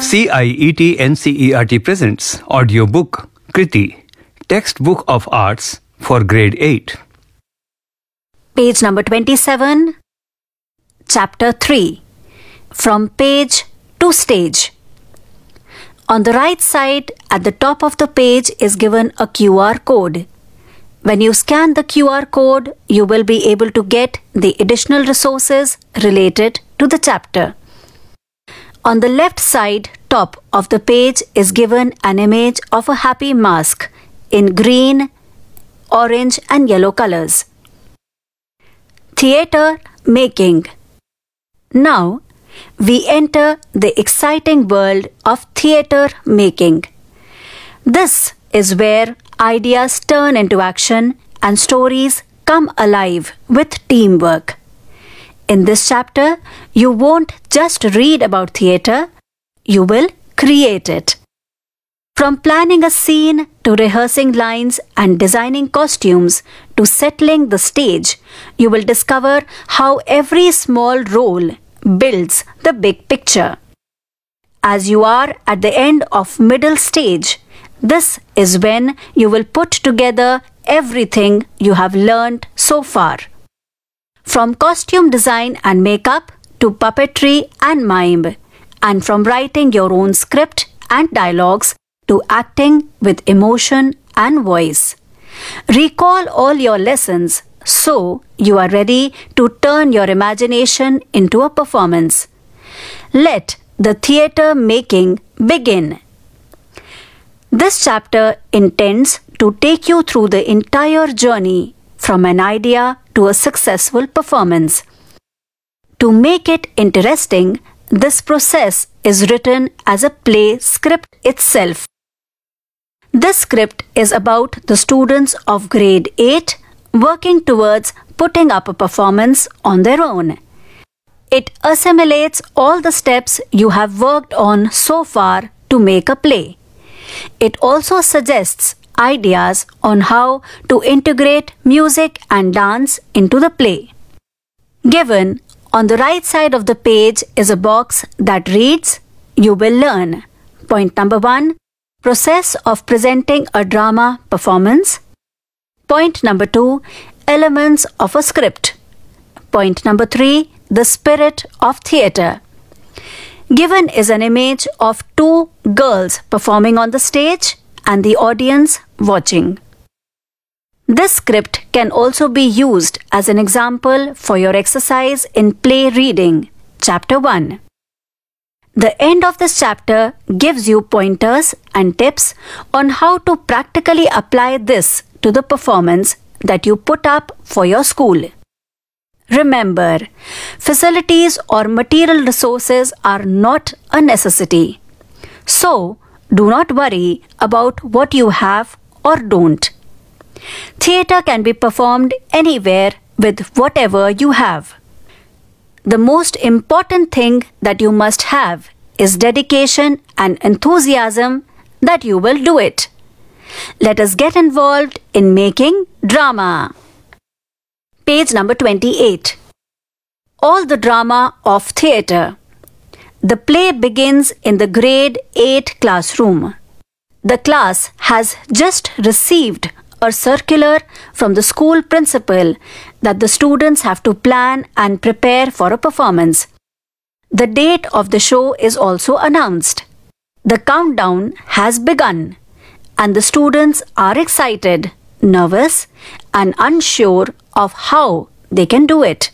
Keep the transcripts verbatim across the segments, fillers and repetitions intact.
C I E T N C E R T presents audiobook Kriti, Textbook of Arts for Grade eight. Page number twenty-seven, Chapter three, From Page to Stage. On the right side, at the top of the page is given a Q R code. When you scan the Q R code, you will be able to get the additional resources related to the chapter. On the left side top of the page is given an image of a happy mask in green, orange and yellow colors. Theatre making. Now, we enter the exciting world of theatre making. This is where ideas turn into action and stories come alive with teamwork. In this chapter, you won't just read about theatre, you will create it. From planning a scene to rehearsing lines and designing costumes to settling the stage, you will discover how every small role builds the big picture. As you are at the end of middle stage, this is when you will put together everything you have learned so far. From costume design and makeup to puppetry and mime, and from writing your own script and dialogues to acting with emotion and voice. Recall all your lessons so you are ready to turn your imagination into a performance. Let the theatre making begin. This chapter intends to take you through the entire journey from an idea to a successful performance. To make it interesting, this process is written as a play script itself. This script is about the students of grade eight working towards putting up a performance on their own. It assimilates all the steps you have worked on so far to make a play. It also suggests ideas on how to integrate music and dance into the play. Given on the right side of the page is a box that reads, You will learn. Point number one, process of presenting a drama performance. Point number two, elements of a script. Point number three, the spirit of theatre. Given is an image of two girls performing on the stage and the audience watching. This script can also be used as an example for your exercise in play reading, Chapter one. The end of this chapter gives you pointers and tips on how to practically apply this to the performance that you put up for your school. Remember, facilities or material resources are not a necessity. So, do not worry about what you have or don't. Theatre can be performed anywhere with whatever you have. The most important thing that you must have is dedication and enthusiasm that you will do it. Let us get involved in making drama. Page number twenty-eight. All the drama of theatre. The play begins in the grade eight classroom. The class has just received a circular from the school principal that the students have to plan and prepare for a performance. The date of the show is also announced. The countdown has begun, and the students are excited, nervous, and unsure of how they can do it.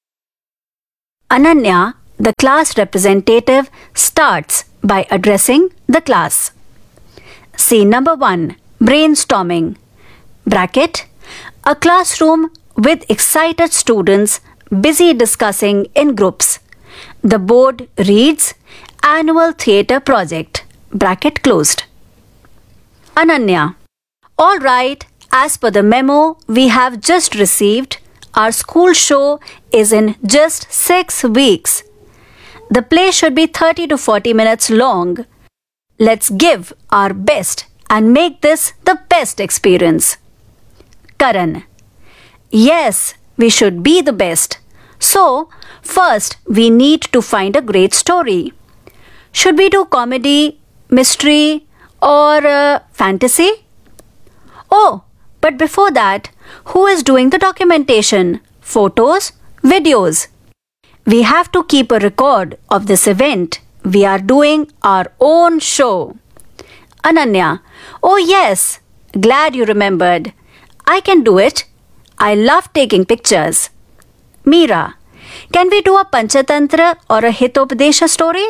Ananya, the class representative, starts by addressing the class. Scene number one, brainstorming. Bracket, a classroom with excited students busy discussing in groups. The board reads, Annual Theatre Project. Bracket closed. Ananya, all right, as per the memo we have just received, our school show is in just six weeks. The play should be thirty to forty minutes long. Let's give our best and make this the best experience. Karan, yes, we should be the best. So, first we need to find a great story. Should we do comedy, mystery, or uh, fantasy? Oh, but before that, who is doing the documentation? Photos, videos? We have to keep a record of this event. We are doing our own show. Ananya, oh yes, glad you remembered. I can do it. I love taking pictures. Meera, can we do a Panchatantra or a Hitopadesha story?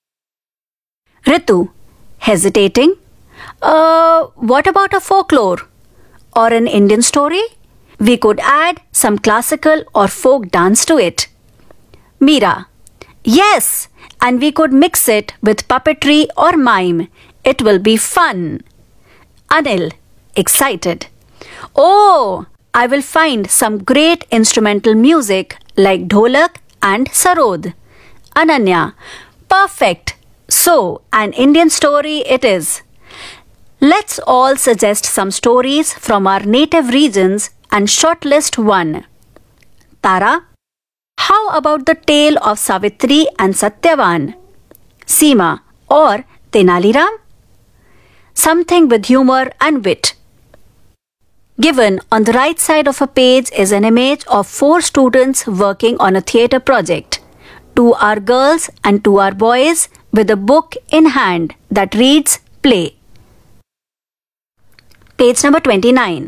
Ritu, hesitating. Uh, what about a folklore? Or an Indian story? We could add some classical or folk dance to it. Meera, yes, and we could mix it with puppetry or mime. It will be fun. Anil, excited. Oh, I will find some great instrumental music like dholak and sarod. Ananya, perfect. So, an Indian story it is. Let's all suggest some stories from our native regions and shortlist one. Tara, how about the tale of Savitri and Satyavan? Seema or Tenali Ram? Something with humor and wit. Given on the right side of a page is an image of four students working on a theatre project. Two are girls and two are boys with a book in hand that reads Play. Page number twenty-nine.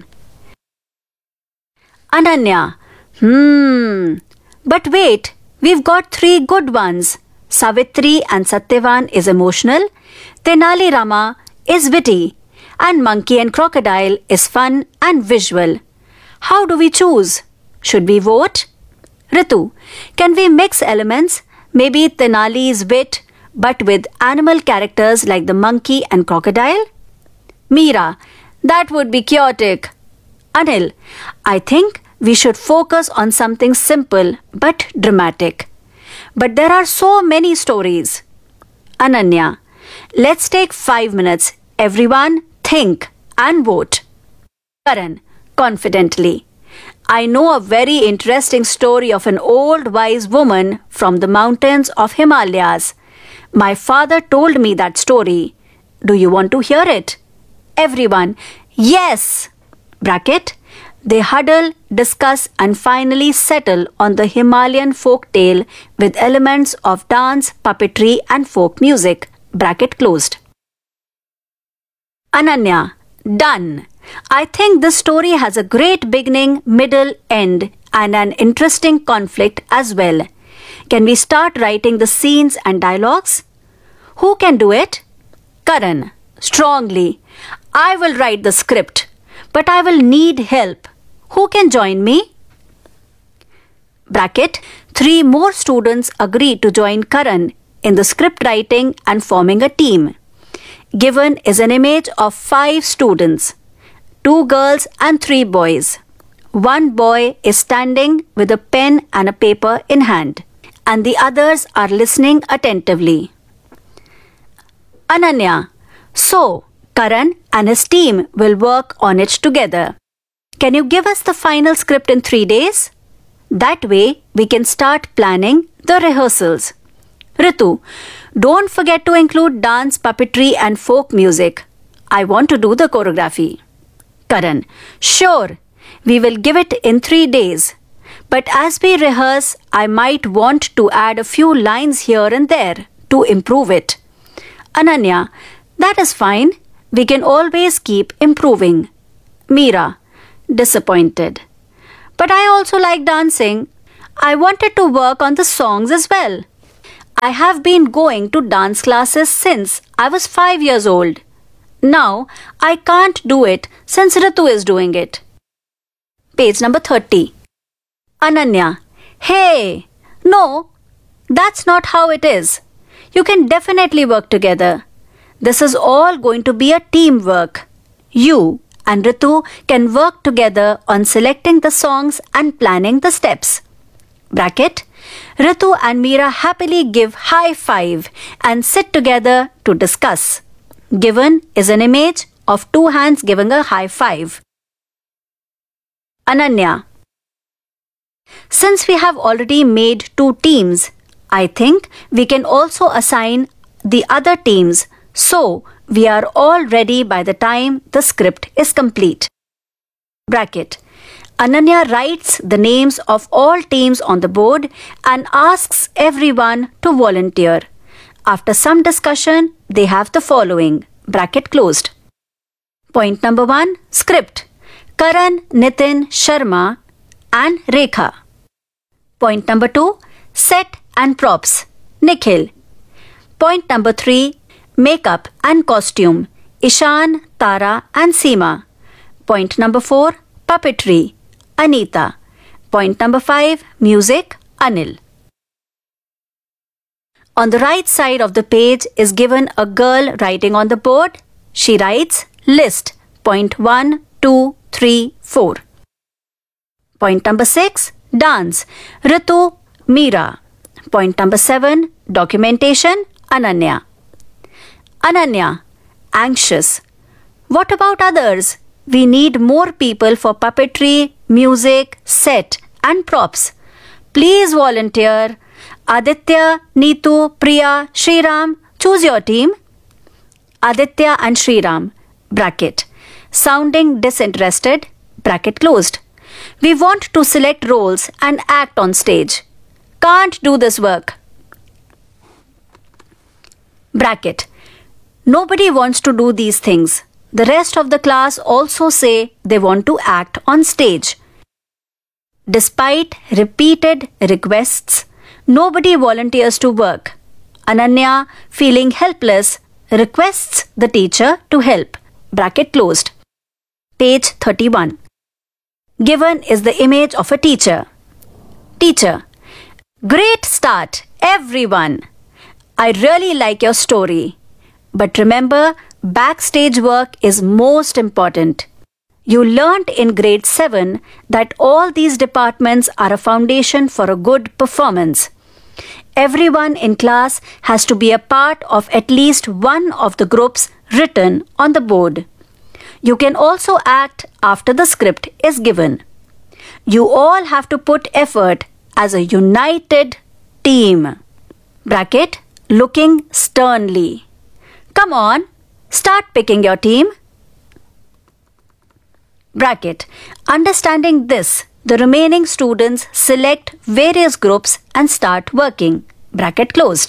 Ananya, hmm, but wait, we've got three good ones. Savitri and Satyavan is emotional, Tenali Rama is witty, and Monkey and Crocodile is fun and visual. How do we choose? Should we vote? Ritu, can we mix elements? Maybe Tenali's wit, but with animal characters like the monkey and crocodile? Meera, that would be chaotic. Anil, I think we should focus on something simple but dramatic. But there are so many stories. Ananya, let's take five minutes. Everyone think and vote. Karan, confidently. I know a very interesting story of an old wise woman from the mountains of Himalayas. My father told me that story. Do you want to hear it? Everyone, yes! Bracket. They huddle, discuss and finally settle on the Himalayan folk tale with elements of dance, puppetry and folk music. Bracket closed. Ananya, done. I think this story has a great beginning, middle, end and an interesting conflict as well. Can we start writing the scenes and dialogues? Who can do it? Karan, strongly. I will write the script, but I will need help. Who can join me? Bracket, three more students agree to join Karan in the script writing and forming a team. Given is an image of five students, two girls and three boys. One boy is standing with a pen and a paper in hand, and the others are listening attentively. Ananya, so Karan and his team will work on it together. Can you give us the final script in three days? That way we can start planning the rehearsals. Ritu, don't forget to include dance, puppetry and folk music. I want to do the choreography. Karan, sure, we will give it in three days. But as we rehearse, I might want to add a few lines here and there to improve it. Ananya, that is fine. We can always keep improving. Meera, disappointed. But I also like dancing. I wanted to work on the songs as well. I have been going to dance classes since I was five years old. Now I can't do it since Ritu is doing it. Page number thirty. Ananya, hey, no, that's not how it is. You can definitely work together. This is all going to be a teamwork. You and Ritu can work together on selecting the songs and planning the steps. Bracket. Ritu and Meera happily give high five and sit together to discuss. Given is an image of two hands giving a high five. Ananya, since we have already made two teams, I think we can also assign the other teams, so we are all ready by the time the script is complete. Bracket. Ananya writes the names of all teams on the board and asks everyone to volunteer. After some discussion, they have the following. Bracket closed. Point number one. Script. Karan, Nitin, Sharma and Rekha. Point number two. Set and props. Nikhil. Point number three. Makeup and costume. Ishan, Tara and Seema. Point number four. Puppetry. Anita. Point number five. Music. Anil. On the right side of the page is given a girl writing on the board. She writes list. Point one, two, three, four. Point number six. Dance. Ritu, Meera. Point number seven. Documentation. Ananya. Ananya. Anxious. What about others? We need more people for puppetry, music, set and props. Please volunteer. Aditya, Neetu, Priya, Shriram, choose your team. Aditya and Shriram. Bracket. Sounding disinterested. Bracket closed. We want to select roles and act on stage. Can't do this work. Bracket. Nobody wants to do these things. The rest of the class also say they want to act on stage. Despite repeated requests, nobody volunteers to work. Ananya, feeling helpless, requests the teacher to help. Bracket closed. Page thirty-one. Given is the image of a teacher. Teacher. Great start, everyone. I really like your story. But remember, backstage work is most important. You learnt in grade seven that all these departments are a foundation for a good performance. Everyone in class has to be a part of at least one of the groups written on the board. You can also act after the script is given. You all have to put effort as a united team. Bracket, looking sternly. Come on, start picking your team. Bracket. Understanding this, the remaining students select various groups and start working. Bracket closed.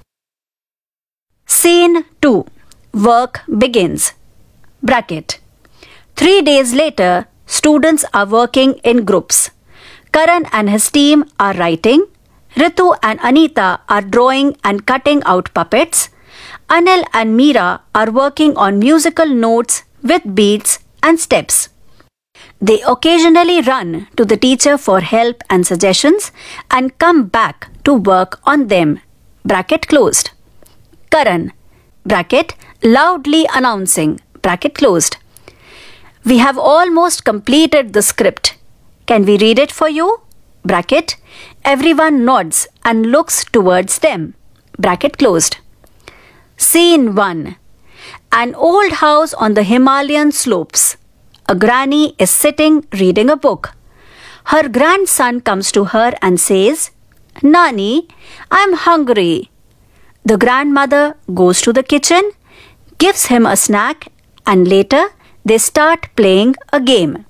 Scene two. Work begins. Bracket. Three days later, students are working in groups. Karan and his team are writing. Ritu and Anita are drawing and cutting out puppets. Anil and Meera are working on musical notes with beats and steps. They occasionally run to the teacher for help and suggestions and come back to work on them. Bracket closed. Karan. Bracket, loudly announcing. Bracket closed. We have almost completed the script. Can we read it for you? Bracket. Everyone nods and looks towards them. Bracket closed. Scene one. An old house on the Himalayan slopes. A granny is sitting reading a book. Her grandson comes to her and says, Nani, I'm hungry. The grandmother goes to the kitchen, gives him a snack, and later they start playing a game.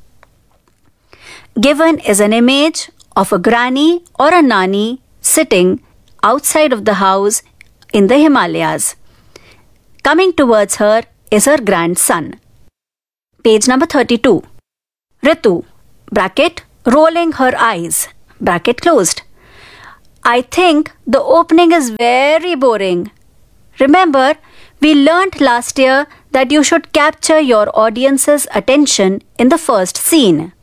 Given is an image of a granny or a nani sitting outside of the house in the Himalayas. Coming towards her is her grandson. Page number thirty-two. Ritu, bracket, rolling her eyes, bracket closed. I think the opening is very boring. Remember, we learnt last year that you should capture your audience's attention in the first scene.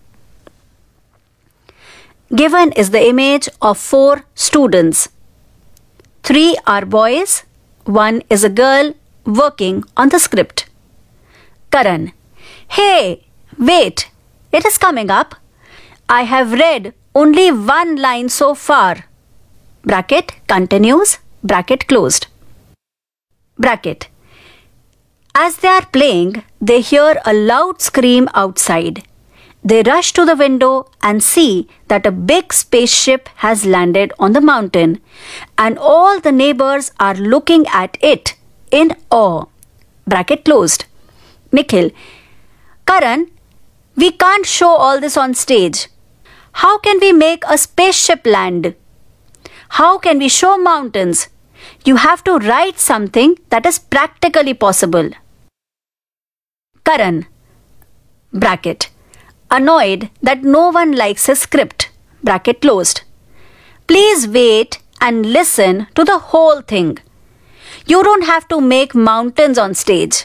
Given is the image of four students. Three are boys, one is a girl working on the script. Karan. Hey, wait, it is coming up. I have read only one line so far. Bracket continues, bracket closed. Bracket. As they are playing, they hear a loud scream outside. They rush to the window and see that a big spaceship has landed on the mountain, and all the neighbors are looking at it in awe. Bracket closed. Nikhil: Karan, we can't show all this on stage. How can we make a spaceship land? How can we show mountains? You have to write something that is practically possible. Karan, bracket, annoyed that no one likes his script, bracket closed. Please wait and listen to the whole thing. You don't have to make mountains on stage.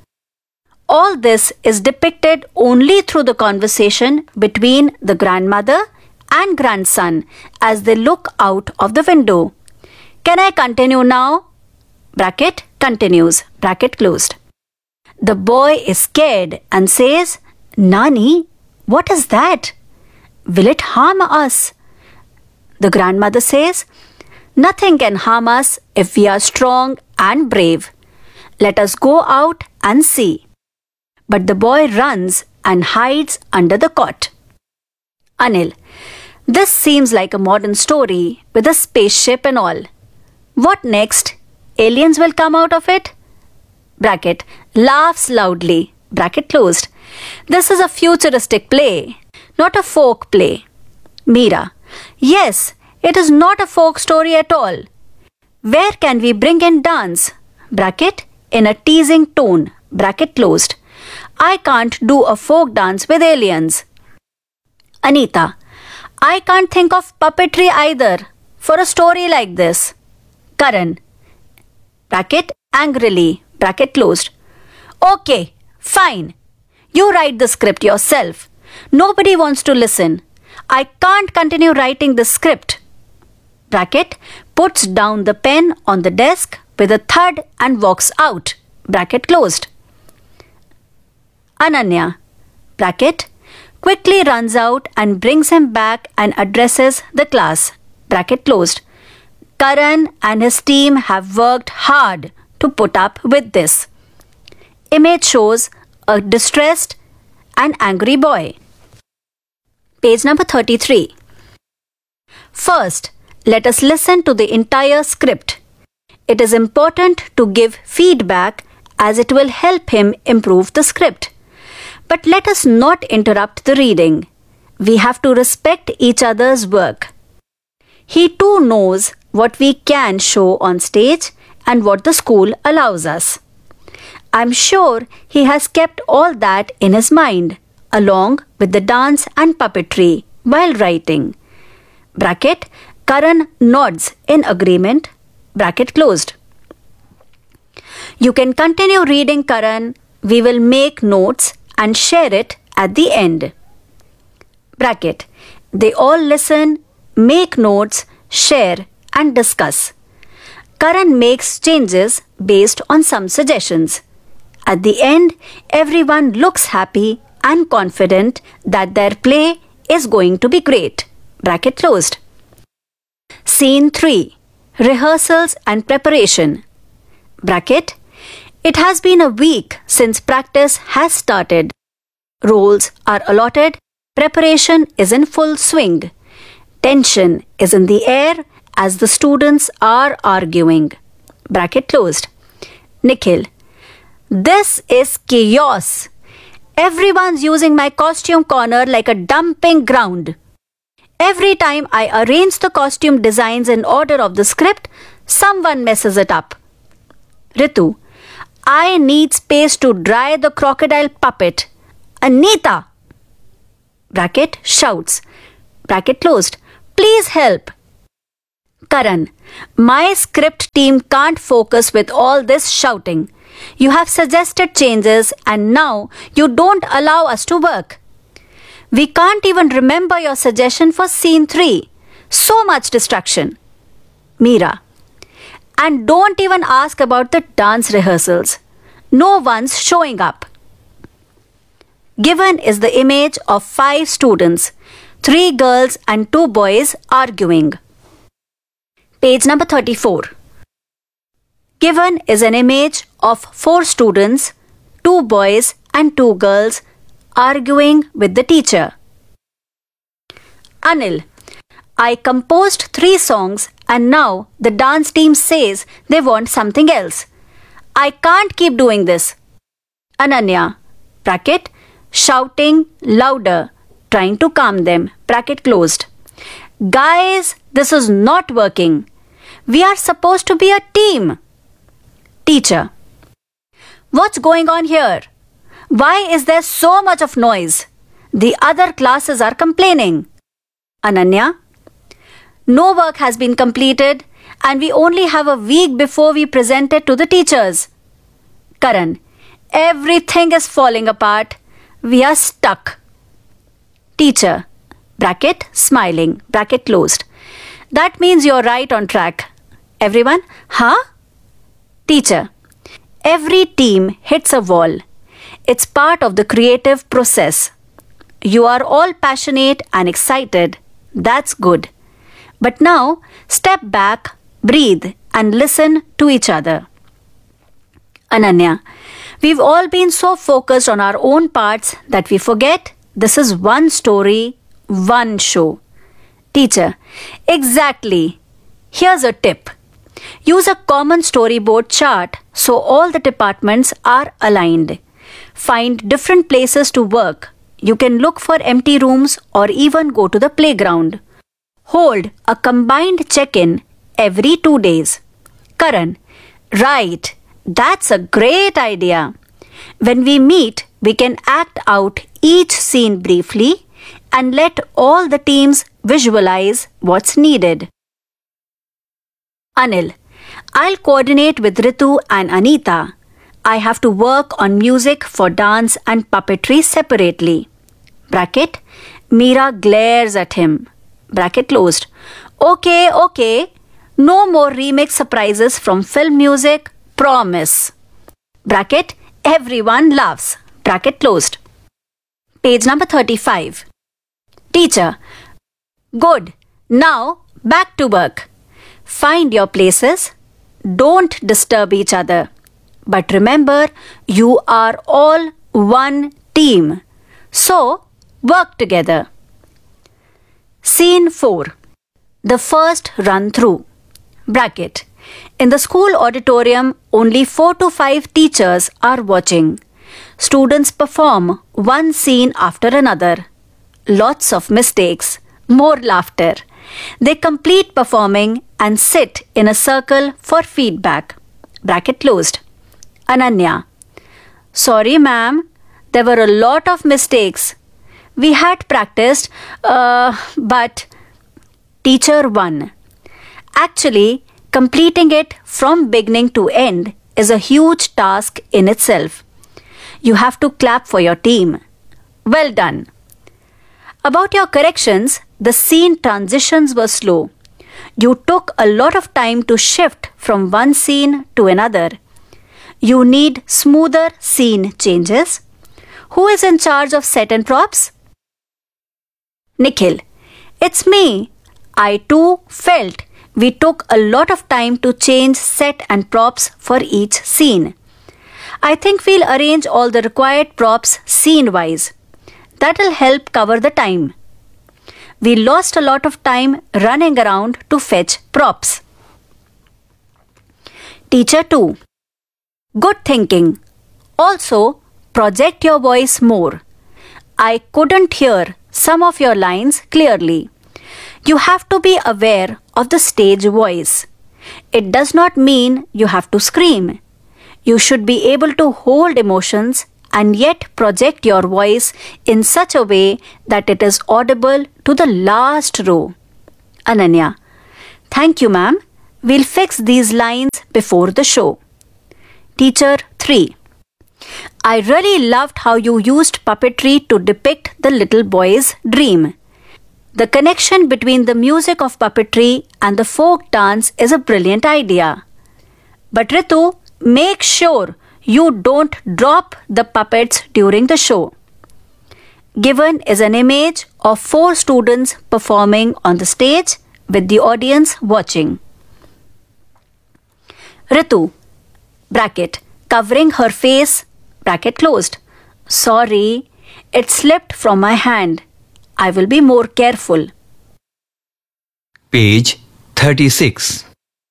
All this is depicted only through the conversation between the grandmother and grandson as they look out of the window. Can I continue now? Bracket continues, bracket closed. The boy is scared and says, Nani, what is that? Will it harm us? The grandmother says, Nothing can harm us if we are strong and brave. Let us go out and see. But the boy runs and hides under the cot. Anil: This seems like a modern story with a spaceship and all. What next? Aliens will come out of it? Bracket laughs loudly. Bracket closed. This is a futuristic play, not a folk play. Meera: Yes, it is not a folk story at all. Where can we bring in dance? Bracket in a teasing tone. Bracket closed. I can't do a folk dance with aliens. Anita: I can't think of puppetry either for a story like this. Karan, bracket angrily, bracket closed. Okay, fine. You write the script yourself. Nobody wants to listen. I can't continue writing the script. Bracket puts down the pen on the desk with a thud and walks out. Bracket closed. Ananya, bracket, quickly runs out and brings him back and addresses the class. Bracket closed. Karan and his team have worked hard to put up with this. Image shows a distressed and angry boy. Page number thirty-three. First, let us listen to the entire script. It is important to give feedback as it will help him improve the script. But let us not interrupt the reading. We have to respect each other's work. He too knows what we can show on stage and what the school allows us. I'm sure he has kept all that in his mind, along with the dance and puppetry, while writing. Bracket, Karan nods in agreement. Bracket closed. You can continue reading, Karan. We will make notes and share it at the end. Bracket. They all listen, make notes, share and discuss. Karan makes changes based on some suggestions. At the end, everyone looks happy and confident that their play is going to be great. Bracket closed. Scene three. Rehearsals and preparation. Bracket. It has been a week since practice has started. Roles are allotted. Preparation is in full swing. Tension is in the air as the students are arguing. Bracket closed. Nikhil. This is chaos. Everyone's using my costume corner like a dumping ground. Every time I arrange the costume designs in order of the script, someone messes it up. Ritu. I need space to dry the crocodile puppet. Anita! Bracket shouts. Bracket closed. Please help. Karan. My script team can't focus with all this shouting. You have suggested changes and now you don't allow us to work. We can't even remember your suggestion for scene three. So much distraction. Meera. And don't even ask about the dance rehearsals. No one's showing up. Given is the image of five students, three girls and two boys arguing. Page number thirty-four. Given is an image of four students, two boys and two girls arguing with the teacher. Anil, I composed three songs and now the dance team says they want something else. I can't keep doing this. Ananya, bracket, shouting louder, trying to calm them, bracket closed. Guys, this is not working. We are supposed to be a team. Teacher, what's going on here? Why is there so much of noise? The other classes are complaining. Ananya, no work has been completed and we only have a week before we present it to the teachers. Karan, everything is falling apart. We are stuck. Teacher, bracket, smiling, bracket closed. That means you're right on track. Everyone, huh? Teacher, every team hits a wall. It's part of the creative process. You are all passionate and excited. That's good. But now, step back, breathe, and listen to each other. Ananya, we've all been so focused on our own parts that we forget this is one story, one show. Teacher, exactly. Here's a tip. Use a common storyboard chart so all the departments are aligned. Find different places to work. You can look for empty rooms or even go to the playground. Hold a combined check-in every two days. Karan, right. That's a great idea. When we meet, we can act out each scene briefly and let all the teams visualize what's needed. Anil, I'll coordinate with Ritu and Anita. I have to work on music for dance and puppetry separately. Bracket, Meera glares at him. Bracket closed. Okay, okay. No more remix surprises from film music. Promise. Bracket, everyone laughs. Bracket closed. Page number thirty-five. Teacher, good. Now back to work. Find your places. Don't disturb each other. But remember, you are all one team. So, work together. Scene four. The first run through. Bracket. In the school auditorium, only four to five teachers are watching. Students perform one scene after another. Lots of mistakes, more laughter. They complete performing and sit in a circle for feedback. Bracket closed. Ananya. Sorry, ma'am. There were a lot of mistakes. We had practiced, uh, but... Teacher one. Actually, completing it from beginning to end is a huge task in itself. You have to clap for your team. Well done. About your corrections, the scene transitions were slow. You took a lot of time to shift from one scene to another. You need smoother scene changes. Who is in charge of set and props? Nikhil. It's me. I too felt we took a lot of time to change set and props for each scene. I think we'll arrange all the required props scene-wise. That'll help cover the time. We lost a lot of time running around to fetch props. Teacher two. Good thinking. Also, project your voice more. I couldn't hear some of your lines clearly. You have to be aware of the stage voice. It does not mean you have to scream. You should be able to hold emotions and yet project your voice in such a way that it is audible to the last row. Ananya. Thank you, ma'am. We'll fix these lines before the show. Teacher three. I really loved how you used puppetry to depict the little boy's dream. The connection between the music of puppetry and the folk dance is a brilliant idea. But Ritu, make sure you don't drop the puppets during the show. Given is an image of four students performing on the stage with the audience watching. Ritu, bracket, covering her face, bracket closed. Sorry, It slipped from my hand. I will be more careful. Page thirty-six.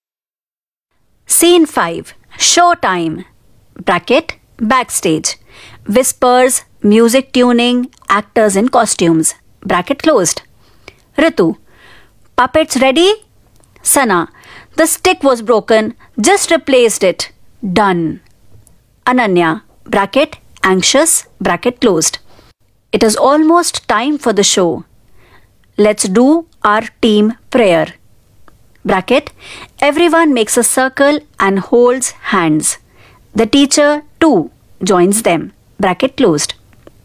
Scene five. Showtime. Bracket. Backstage. Whispers, music tuning, actors in costumes. Bracket closed. Ritu. Puppets ready? Sana. The stick was broken. Just replaced it. Done. Ananya. Bracket. Anxious. Bracket closed. It is almost time for the show. Let's do our team prayer. Bracket. Everyone makes a circle and holds hands. The teacher too joins them. Bracket closed.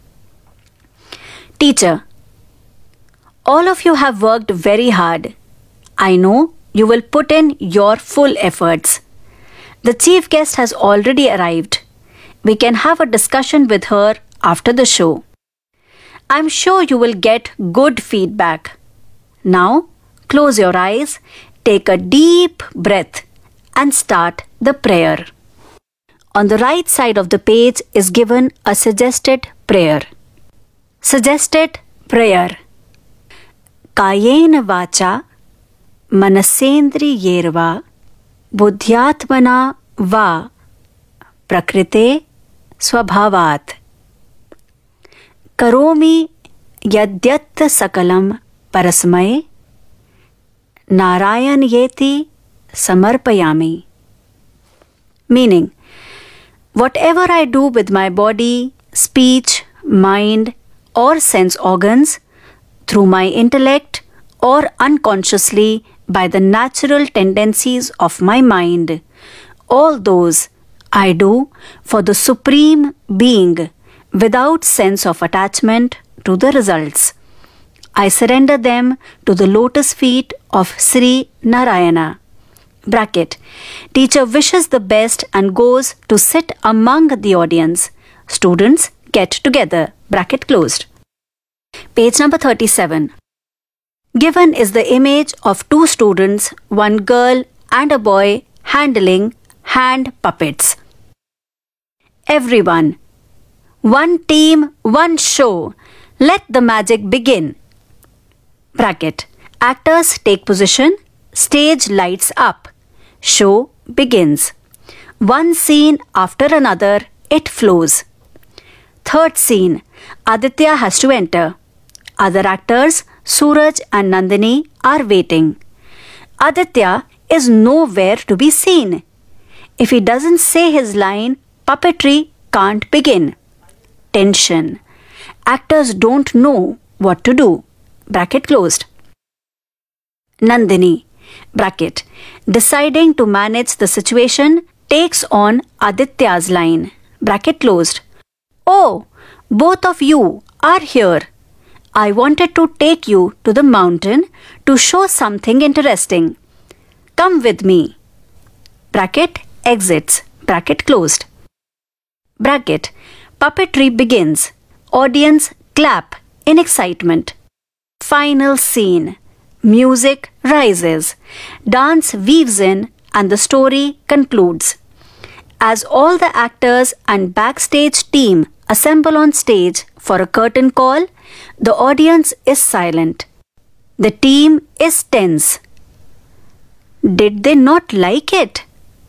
Teacher. All of you have worked very hard. I know you will put in your full efforts. The chief guest has already arrived. We can have a discussion with her after the show. I'm sure you will get good feedback. Now, close your eyes, take a deep breath, and start the prayer. On the right side of the page is given a suggested prayer. Suggested prayer. Kayena vacha manasendriyerva buddhyatmana va prakrite swabhavat. Karomi yadyat sakalam parasmay Narayan yeti samarpayami. Meaning, whatever I do with my body, speech, mind, or sense organs, through my intellect or unconsciously by the natural tendencies of my mind, all those I do for the Supreme Being without sense of attachment to the results. I surrender them to the lotus feet of Sri Narayana. Bracket. Teacher wishes the best and goes to sit among the audience. Students get together. Bracket closed. Page number thirty-seven. Given is the image of two students, one girl and a boy handling hand puppets. Everyone. One team, one show. Let the magic begin. Bracket. Actors take position. Stage lights up. Show begins. One scene after another, it flows. Third scene. Aditya has to enter. Other actors, Suraj and Nandini, are waiting. Aditya is nowhere to be seen. If he doesn't say his line, puppetry can't begin. Tension. Actors don't know what to do. Bracket closed. Nandini. Bracket. Deciding to manage the situation, takes on Aditya's line. Bracket closed. Oh, both of you are here. I wanted to take you to the mountain to show something interesting. Come with me. Bracket exits. Bracket closed. Bracket. Puppetry begins. Audience clap in excitement. Final scene. Music rises. Dance weaves in and the story concludes. As all the actors and backstage team assemble on stage for a curtain call, the audience is silent. The team is tense. Did they not like it?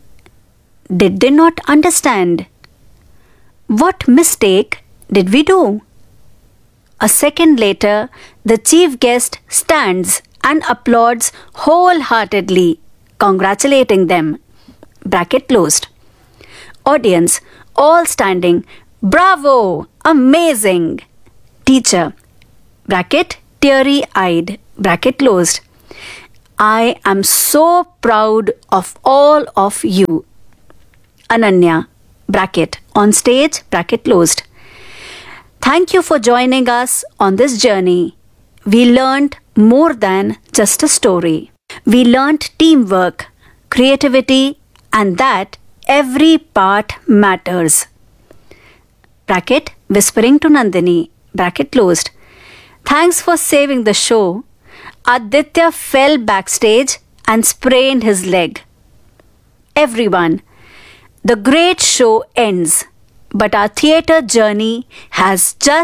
Did they not understand? What mistake did we do? A second later, the chief guest stands and applauds wholeheartedly, congratulating them. Bracket closed. Audience, all standing. Bravo! Amazing! Teacher. Bracket, teary-eyed. Bracket closed. I am so proud of all of you. Ananya. Bracket, on stage. Bracket closed. Thank you for joining us on this journey. We learned more than just a story. We learned teamwork, creativity, and that every part matters. Bracket, whispering to Nandini. Bracket closed. Thanks for saving the show. Aditya fell backstage and sprained his leg. Everyone, the great show ends, but our theatre journey has just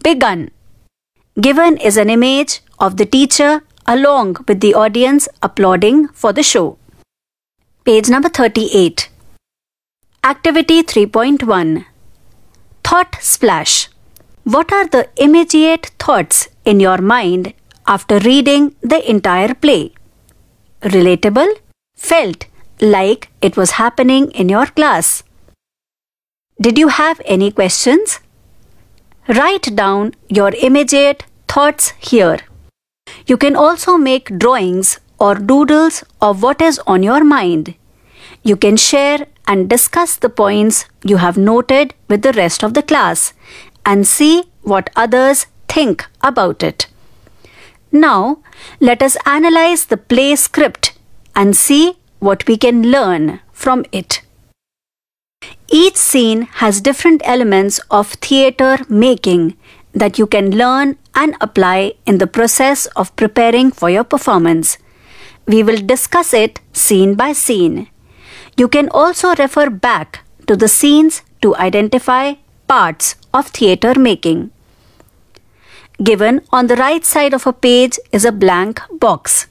begun. Given is an image of the teacher along with the audience applauding for the show. Page number thirty-eight. Activity three point one. Thought Splash. What are the immediate thoughts in your mind after reading the entire play? Relatable? Felt like it was happening in your class? Did you have any questions? Write down your immediate thoughts here. You can also make drawings or doodles of what is on your mind. You can share and discuss the points you have noted with the rest of the class and see what others think about it. Now, let us analyze the play script and see what we can learn from it. Each scene has different elements of theatre making that you can learn and apply in the process of preparing for your performance. We will discuss it scene by scene. You can also refer back to the scenes to identify parts of theatre making. Given on the right side of a page is a blank box.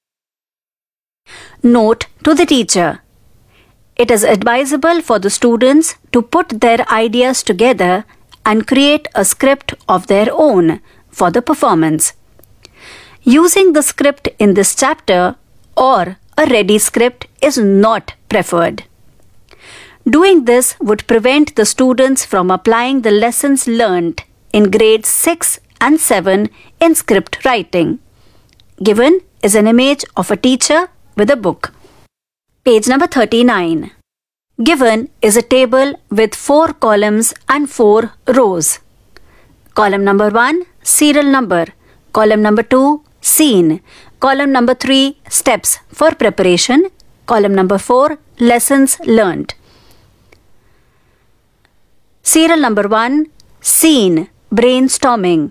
Note to the teacher. It is advisable for the students to put their ideas together and create a script of their own for the performance. Using the script in this chapter or a ready script is not preferred. Doing this would prevent the students from applying the lessons learnt in grades six and seven in script writing. Given is an image of a teacher with a book. Page number thirty-nine. Given is a table with four columns and four rows. Column number one, serial number. Column number two, scene. Column number three, steps for preparation. Column number four, lessons learned. Serial number one, scene, brainstorming.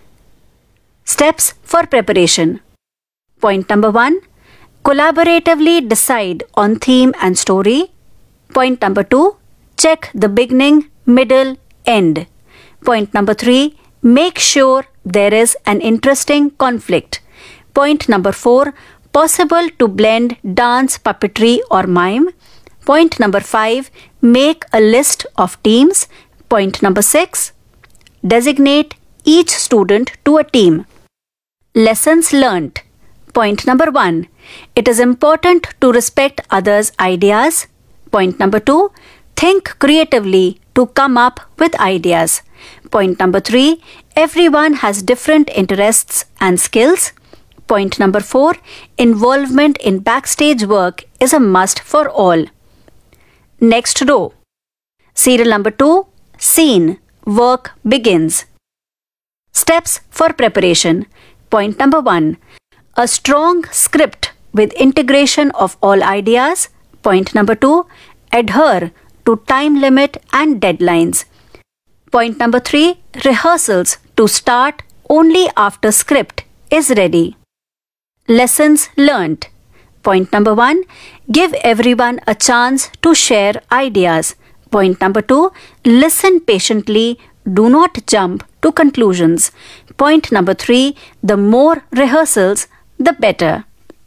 Steps for preparation. Point number one, collaboratively decide on theme and story. Point number two, check the beginning, middle, end. Point number three, make sure there is an interesting conflict. Point number four, possible to blend dance, puppetry or mime. Point number five, make a list of teams. Point number six, designate each student to a team. Lessons learnt. Point number one, it is important to respect others' ideas. Point number two, think creatively to come up with ideas. Point number three, everyone has different interests and skills. Point number four, involvement in backstage work is a must for all. Next row. Serial number two, scene, work begins. Steps for preparation. Point number one, a strong script with integration of all ideas. Point number two, adhere to time limit and deadlines. Point number three, rehearsals to start only after script is ready. Lessons learnt. Point number one, give everyone a chance to share ideas. Point number two, listen patiently, do not jump to conclusions. Point number three, the more rehearsals, the better.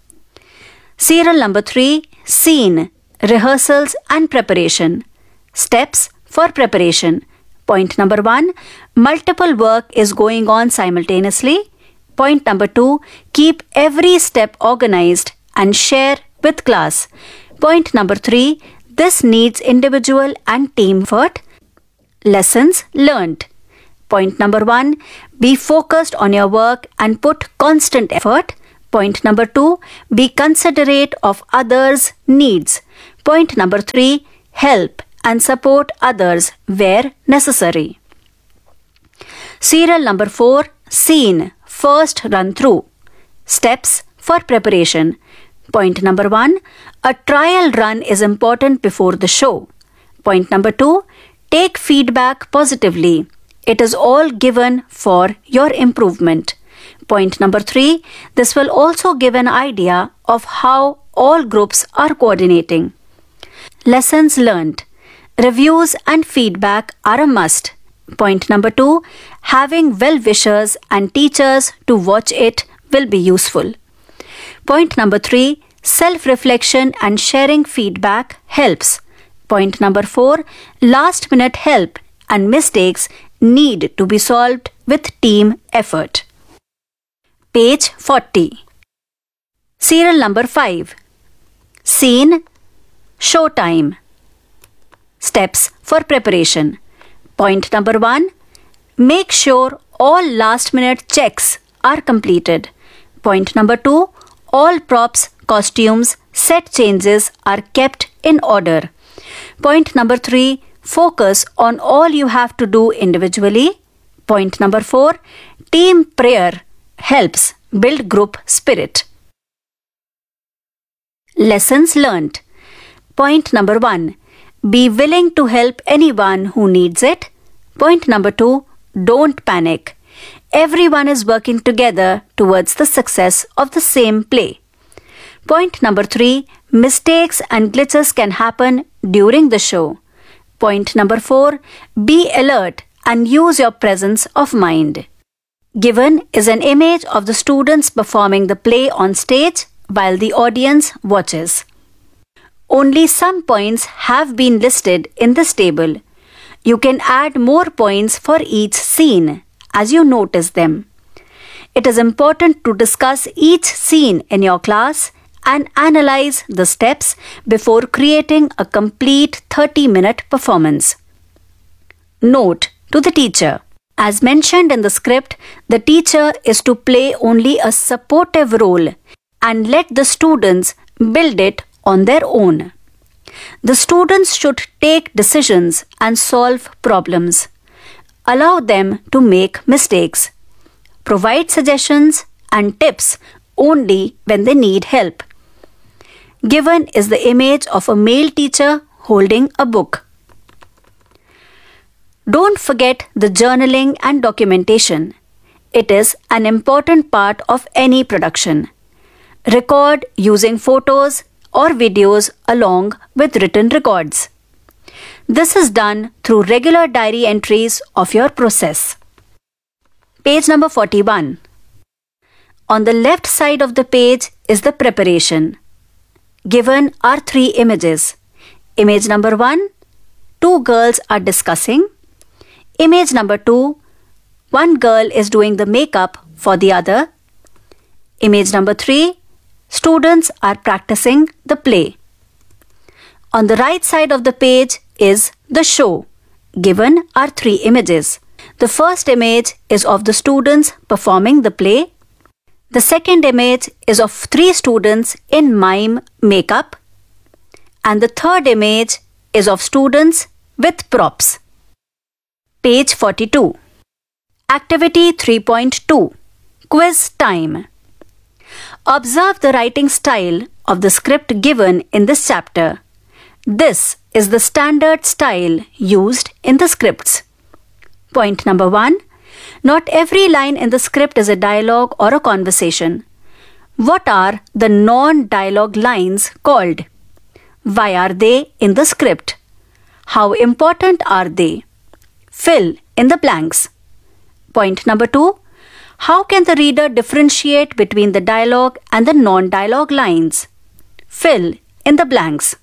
Serial number three, scene, rehearsals and preparation. Steps for preparation. Point number one, multiple work is going on simultaneously. Point number two, keep every step organized and share with class. Point number three, this needs individual and team effort. Lessons learnt. Point number one, be focused on your work and put constant effort. Point number two, be considerate of others' needs. Point number three, help and support others where necessary. Serial number four, scene, first run through. Steps for preparation. Point number one, a trial run is important before the show. Point number two, take feedback positively. It is all given for your improvement. Point number three, this will also give an idea of how all groups are coordinating. Lessons learned. Reviews and feedback are a must. Point number two, having well-wishers and teachers to watch it will be useful. Point number three, self-reflection and sharing feedback helps. Point number four, last-minute help and mistakes need to be solved with team effort. Page forty. Serial number five. Scene, showtime. Steps for preparation. Point number one, make sure all last-minute checks are completed. Point number two, all props, costumes, set changes are kept in order. Point number three, focus on all you have to do individually. Point number four, team prayer helps build group spirit. Lessons learned. Point number one, be willing to help anyone who needs it. Point number two, don't panic. Everyone is working together towards the success of the same play. Point number three, mistakes and glitches can happen during the show. Point number four, be alert and use your presence of mind. Given is an image of the students performing the play on stage while the audience watches. Only some points have been listed in this table. You can add more points for each scene as you notice them. It is important to discuss each scene in your class and analyze the steps before creating a complete thirty-minute performance. Note to the teacher. As mentioned in the script, the teacher is to play only a supportive role and let the students build it on their own. The students should take decisions and solve problems. Allow them to make mistakes. Provide suggestions and tips only when they need help. Given is the image of a male teacher holding a book. Don't forget the journaling and documentation. It is an important part of any production. Record using photos or videos along with written records. This is done through regular diary entries of your process. Page number forty-one. On the left side of the page is the preparation. Given are three images. Image number one, two girls are discussing. Image number two, one girl is doing the makeup for the other. Image number three, students are practicing the play. On the right side of the page is the show. Given are three images. The first image is of the students performing the play. The second image is of three students in mime makeup. And the third image is of students with props. Page forty-two. Activity three point two. Quiz time. Observe the writing style of the script given in this chapter. This is the standard style used in the scripts. Point number one. Not every line in the script is a dialogue or a conversation. What are the non-dialogue lines called? Why are they in the script? How important are they? Fill in the blanks. Point number two. How can the reader differentiate between the dialogue and the non-dialogue lines? Fill in the blanks.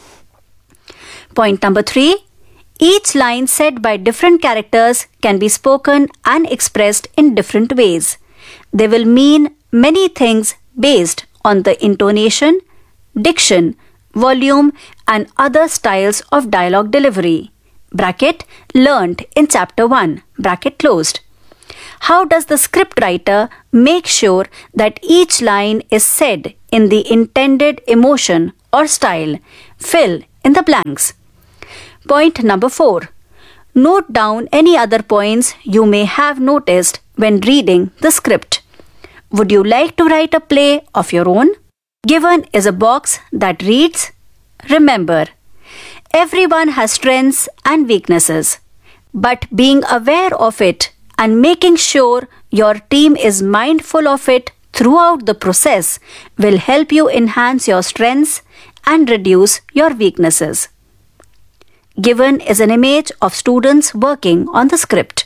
Point number three. Each line said by different characters can be spoken and expressed in different ways. They will mean many things based on the intonation, diction, volume, and other styles of dialogue delivery. Bracket learnt in chapter one. Bracket closed. How does the scriptwriter make sure that each line is said in the intended emotion or style? Fill in the blanks. Point number four. Note down any other points you may have noticed when reading the script. Would you like to write a play of your own? Given is a box that reads, remember, everyone has strengths and weaknesses, but being aware of it and making sure your team is mindful of it throughout the process will help you enhance your strengths and reduce your weaknesses. given is an image of students working on the script.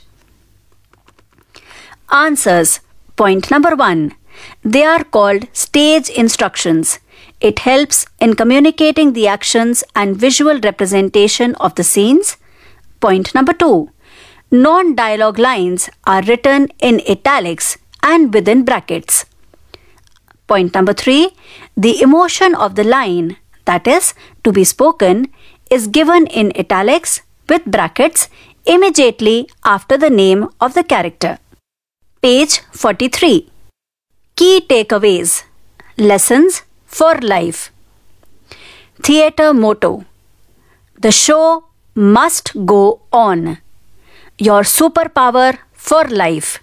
Answers. Point number one. They are called stage instructions. It helps in communicating the actions and visual representation of the scenes. Point number two. Non-dialogue lines are written in italics and within brackets. Point number three. The emotion of the line, that is, to be spoken, is given in italics with brackets immediately after the name of the character. Page forty-three. Key takeaways. Lessons for life. Theatre motto. The show must go on. Your superpower for life.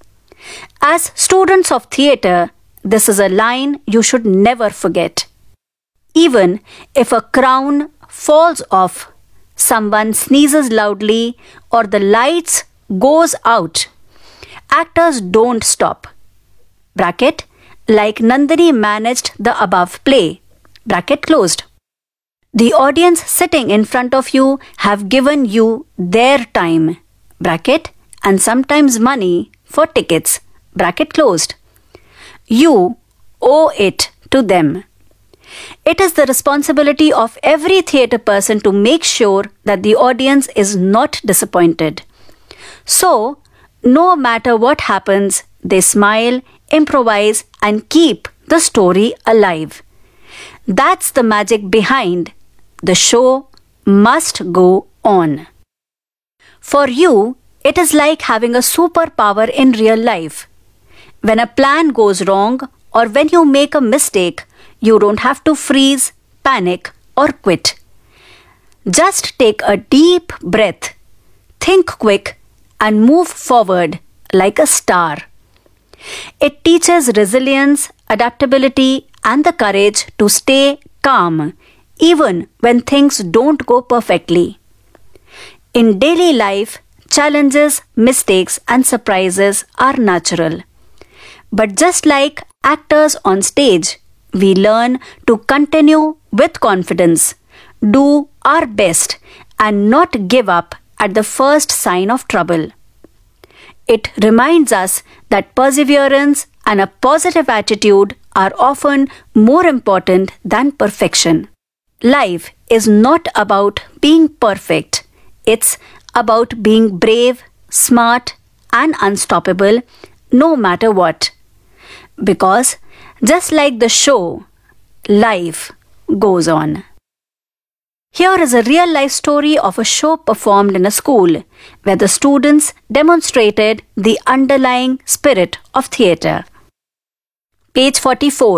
As students of theatre, this is a line you should never forget. Even if a crown falls off, someone sneezes loudly, or the lights goes out, actors don't stop. Bracket, like Nandini managed the above play. Bracket closed. The audience sitting in front of you have given you their time. Bracket, and sometimes money for tickets. Bracket closed. You owe it to them. It is the responsibility of every theatre person to make sure that the audience is not disappointed. So, no matter what happens, they smile, improvise, and keep the story alive. That's the magic behind the show must go on. For you, it is like having a superpower in real life. When a plan goes wrong or when you make a mistake, you don't have to freeze, panic, or quit. Just take a deep breath, think quick, and move forward like a star. It teaches resilience, adaptability, and the courage to stay calm even when things don't go perfectly. In daily life, challenges, mistakes, and surprises are natural. But just like actors on stage, we learn to continue with confidence, do our best, and not give up at the first sign of trouble. It reminds us that perseverance and a positive attitude are often more important than perfection. Life is not about being perfect. It's about being brave, smart, and unstoppable no matter what. Because just like the show, life goes on. Here is a real-life story of a show performed in a school where the students demonstrated the underlying spirit of theatre. Page forty-four.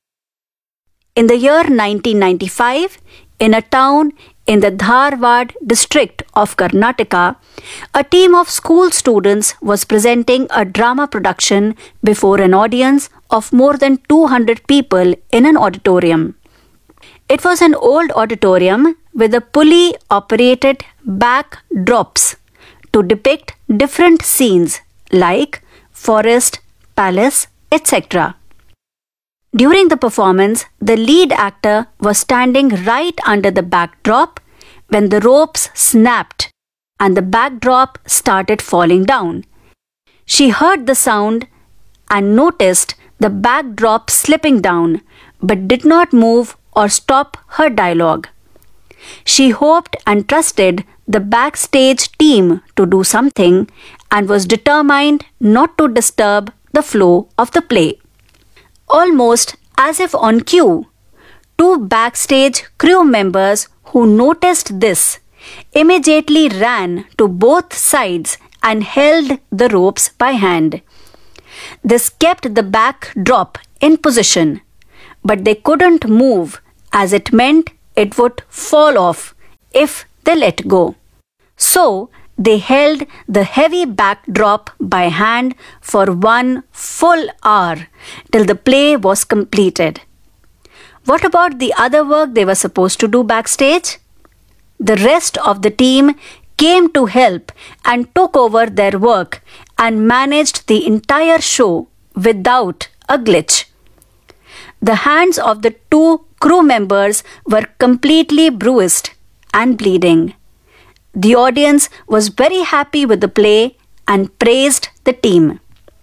In the year nineteen ninety-five, in a town in the Dharwad district of Karnataka, a team of school students was presenting a drama production before an audience of more than two hundred people in an auditorium. It was an old auditorium with a pulley-operated backdrops to depict different scenes like forest, palace, et cetera. During the performance, the lead actor was standing right under the backdrop when the ropes snapped and the backdrop started falling down. She heard the sound and noticed the backdrop slipping down, but did not move or stop her dialogue. She hoped and trusted the backstage team to do something and was determined not to disturb the flow of the play. Almost as if on cue, two backstage crew members who noticed this immediately ran to both sides and held the ropes by hand. This kept the backdrop in position, but they couldn't move as it meant it would fall off if they let go. So, they held the heavy backdrop by hand for one full hour till the play was completed. What about the other work they were supposed to do backstage? The rest of the team came to help and took over their work and managed the entire show without a glitch. The hands of the two crew members were completely bruised and bleeding. The audience was very happy with the play and praised the team.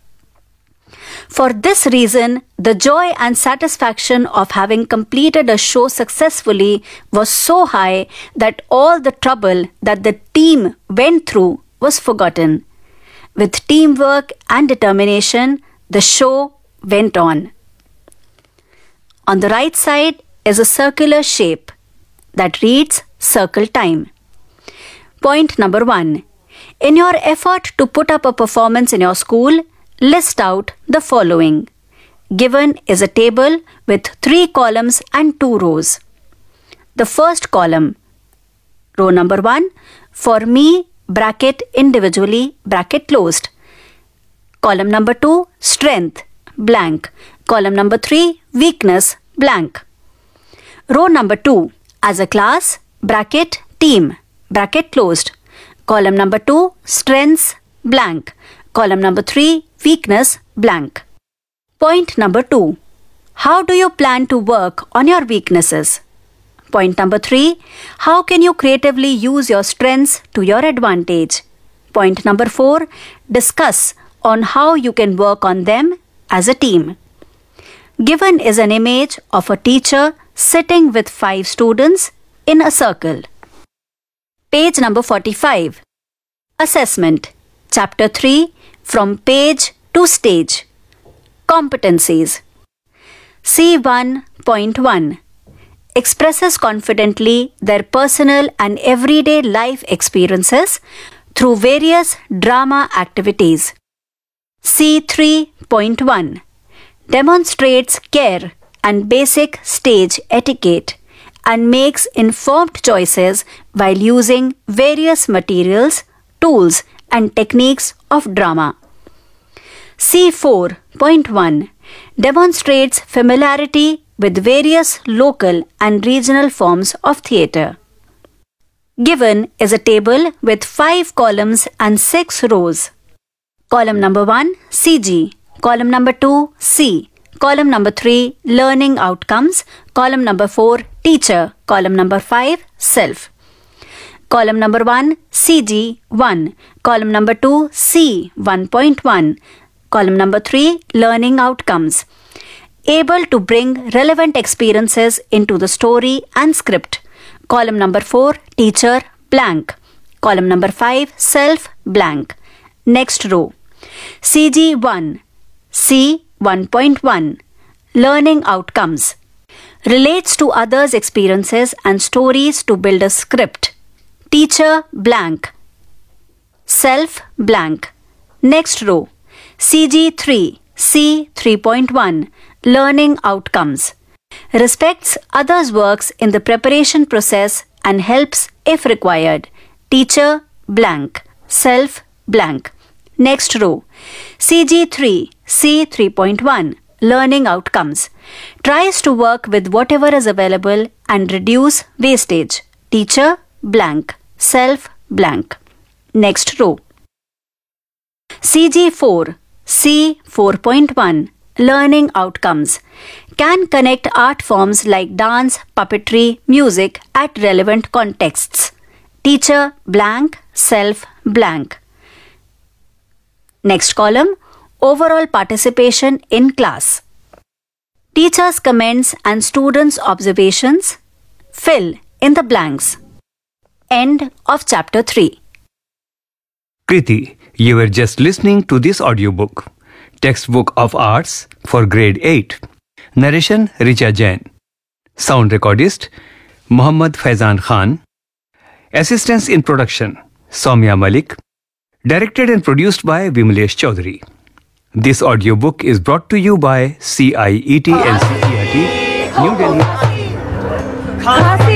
For this reason, the joy and satisfaction of having completed a show successfully was so high that all the trouble that the team went through was forgotten. With teamwork and determination, the show went on. On the right side is a circular shape that reads Circle Time. Point number one. In your effort to put up a performance in your school, list out the following. Given is a table with three columns and two rows. The first column, row number one, for me, bracket individually, bracket closed. Column number two, strength, blank. Column number three, weakness, blank. Row number two, as a class, bracket team, bracket closed. Column number two, strengths, blank. Column number three, weakness, blank. Point number two. How do you plan to work on your weaknesses? Point number three. How can you creatively use your strengths to your advantage? Point number four. Discuss on how you can work on them as a team. Given is an image of a teacher sitting with five students in a circle. Page number forty-five. Assessment. Chapter three. From page to stage. Competencies. C one point one. Expresses confidently their personal and everyday life experiences through various drama activities. C three point one. Demonstrates care and basic stage etiquette and makes informed choices while using various materials, tools, and techniques of drama. C four point one. Demonstrates familiarity with various local and regional forms of theatre. Given is a table with five columns and six rows. Column number one, C G. Column number two, C. Column number three, learning outcomes. Column number four, teacher. Column number five, self. Column number one, C G one. Column number two, C one point one. Column number three, learning outcomes. Able to bring relevant experiences into the story and script. Column number four, teacher, blank. Column number five, self, blank. Next row. C G one, C one point one. Learning outcomes. Relates to others' experiences and stories to build a script. Teacher, blank. Self, blank. Next row. C G three, C three point one. Learning outcomes. Respects others' works in the preparation process and helps if required. Teacher, blank. Self, blank. Next row. C G three, C three point one. Learning outcomes. Tries to work with whatever is available and reduce wastage. Teacher, blank. Self, blank. Next row. C G four, C four point one. Learning outcomes. Can connect art forms like dance, puppetry, music at relevant contexts. Teacher, blank. Self, blank. Next column. Overall participation in class. Teacher's comments and students' observations. Fill in the blanks. End of chapter three. Kriti, you were just listening to this audiobook, Textbook of Arts for Grade eight. Narration Richa Jain. Sound recordist Muhammad Faizan Khan. Assistance in production Soumya Malik. Directed and produced by Vimlesh Chaudhary. This audiobook is brought to you by C I E T N C E R T, New Delhi.